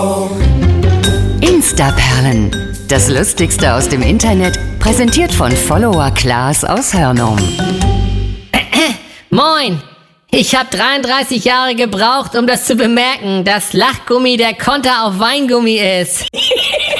Instaperlen, das Lustigste aus dem Internet, präsentiert von Follower Klaas aus Hörnum. Moin! Ich habe 33 Jahre gebraucht, um das zu bemerken, dass Lachgummi der Konter auf Weingummi ist.